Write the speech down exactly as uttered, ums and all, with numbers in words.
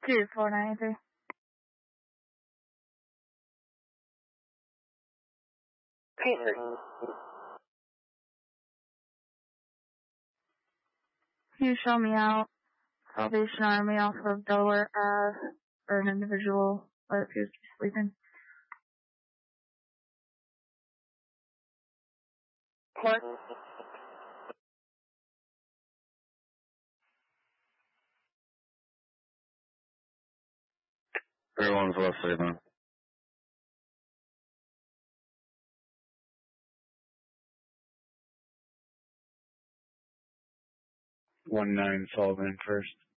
two four nine three. Can you show me out Salvation Army off of Delaware Ave for an individual that appears to be sleeping? What? Everyone's left sleeping. One nine Sullivan first.